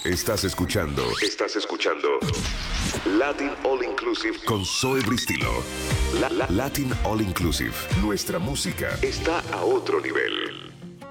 Estás escuchando Latin All Inclusive con Zoe Bristilo. Latin All Inclusive. Nuestra música está a otro nivel.